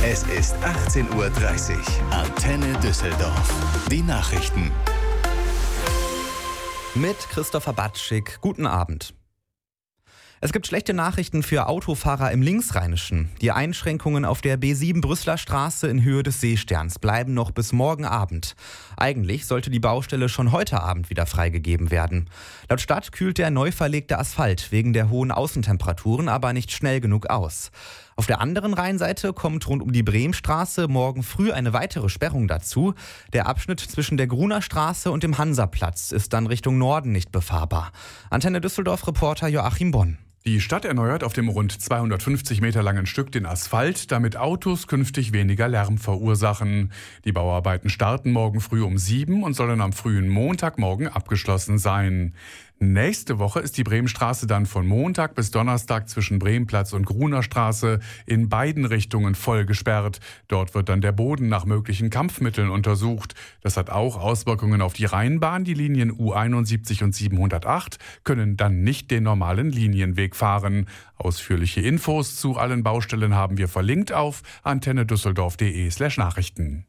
Es ist 18:30 Uhr. Antenne Düsseldorf. Die Nachrichten. Mit Christopher Batschik. Guten Abend. Es gibt schlechte Nachrichten für Autofahrer im Linksrheinischen. Die Einschränkungen auf der B7 Brüsseler Straße in Höhe des Seesterns bleiben noch bis morgen Abend. Eigentlich sollte die Baustelle schon heute Abend wieder freigegeben werden. Laut Stadt kühlt der neu verlegte Asphalt wegen der hohen Außentemperaturen aber nicht schnell genug aus. Auf der anderen Rheinseite kommt rund um die Bremstraße morgen früh eine weitere Sperrung dazu. Der Abschnitt zwischen der Gruner Straße und dem Hansaplatz ist dann Richtung Norden nicht befahrbar. Antenne Düsseldorf-Reporter Joachim Bonn. Die Stadt erneuert auf dem rund 250 Meter langen Stück den Asphalt, damit Autos künftig weniger Lärm verursachen. Die Bauarbeiten starten morgen früh um 7 und sollen am frühen Montagmorgen abgeschlossen sein. Nächste Woche ist die Bremstraße dann von Montag bis Donnerstag zwischen Bremplatz und Gruner Straße in beiden Richtungen voll gesperrt. Dort wird dann der Boden nach möglichen Kampfmitteln untersucht. Das hat auch Auswirkungen auf die Rheinbahn. Die Linien U71 und 708 können dann nicht den normalen Linienweg fahren. Ausführliche Infos zu allen Baustellen haben wir verlinkt auf antennedüsseldorf.de/Nachrichten.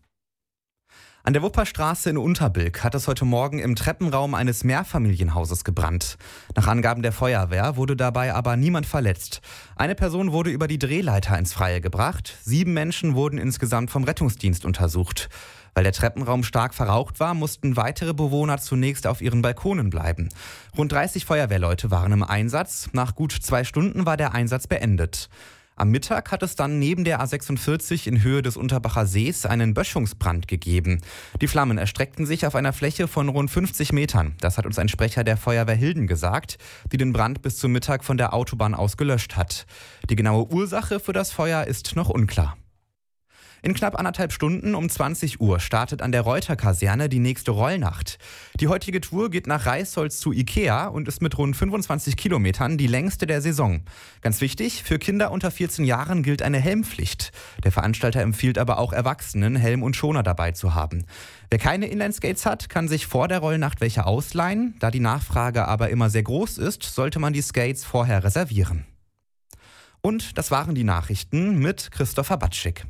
An der Wupperstraße in Unterbilk hat es heute Morgen im Treppenraum eines Mehrfamilienhauses gebrannt. Nach Angaben der Feuerwehr wurde dabei aber niemand verletzt. Eine Person wurde über die Drehleiter ins Freie gebracht. 7 Menschen wurden insgesamt vom Rettungsdienst untersucht. Weil der Treppenraum stark verraucht war, mussten weitere Bewohner zunächst auf ihren Balkonen bleiben. Rund 30 Feuerwehrleute waren im Einsatz. Nach gut 2 Stunden war der Einsatz beendet. Am Mittag hat es dann neben der A46 in Höhe des Unterbacher Sees einen Böschungsbrand gegeben. Die Flammen erstreckten sich auf einer Fläche von rund 50 Metern. Das hat uns ein Sprecher der Feuerwehr Hilden gesagt, die den Brand bis zum Mittag von der Autobahn aus gelöscht hat. Die genaue Ursache für das Feuer ist noch unklar. In knapp 1,5 Stunden um 20 Uhr startet an der Reuter-Kaserne die nächste Rollnacht. Die heutige Tour geht nach Reisholz zu Ikea und ist mit rund 25 Kilometern die längste der Saison. Ganz wichtig, für Kinder unter 14 Jahren gilt eine Helmpflicht. Der Veranstalter empfiehlt aber auch Erwachsenen, Helm und Schoner dabei zu haben. Wer keine Inlineskates hat, kann sich vor der Rollnacht welche ausleihen. Da die Nachfrage aber immer sehr groß ist, sollte man die Skates vorher reservieren. Und das waren die Nachrichten mit Christopher Batschik.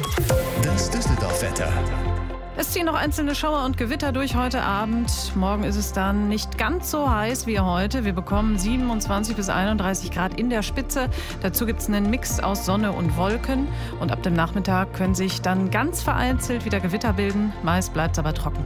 Das Düsseldorf-Wetter. Es ziehen noch einzelne Schauer und Gewitter durch heute Abend. Morgen ist es dann nicht ganz so heiß wie heute. Wir bekommen 27 bis 31 Grad in der Spitze. Dazu gibt es einen Mix aus Sonne und Wolken. Und ab dem Nachmittag können sich dann ganz vereinzelt wieder Gewitter bilden. Meist bleibt es aber trocken.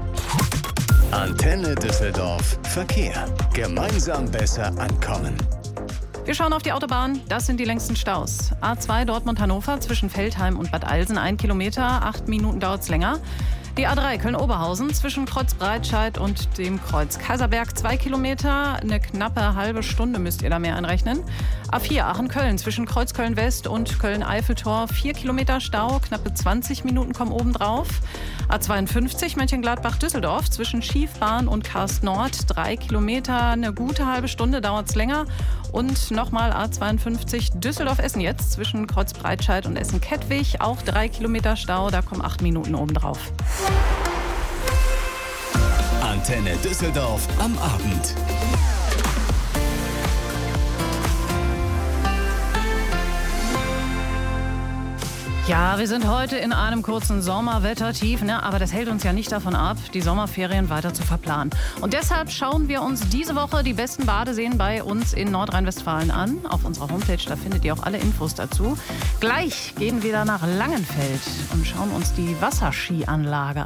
Antenne Düsseldorf. Verkehr. Gemeinsam besser ankommen. Wir schauen auf die Autobahn. Das sind die längsten Staus. A2 Dortmund-Hannover zwischen Feldheim und Bad Alsen 1 Kilometer. 8 Minuten dauert es länger. Die A3 Köln-Oberhausen zwischen Kreuz Breitscheid und dem Kreuz Kaiserberg 2 Kilometer. Eine knappe halbe Stunde müsst ihr da mehr einrechnen. A4 Aachen-Köln zwischen Kreuz Köln-West und Köln-Eiffeltor 4 Kilometer Stau. Knappe 20 Minuten kommen obendrauf. A52 Mönchengladbach-Düsseldorf zwischen Schiefbahn und Karst Nord 3 Kilometer. Eine gute halbe Stunde dauert es länger. Und nochmal A52 Düsseldorf-Essen jetzt zwischen Kreuz Breitscheid und Essen-Kettwig. Auch 3 Kilometer Stau, da kommen 8 Minuten obendrauf. Antenne Düsseldorf am Abend. Ja, wir sind heute in einem kurzen Sommerwettertief, aber das hält uns ja nicht davon ab, die Sommerferien weiter zu verplanen. Und deshalb schauen wir uns diese Woche die besten Badeseen bei uns in Nordrhein-Westfalen an. Auf unserer Homepage, da findet ihr auch alle Infos dazu. Gleich gehen wir dann nach Langenfeld und schauen uns die Wasserskianlage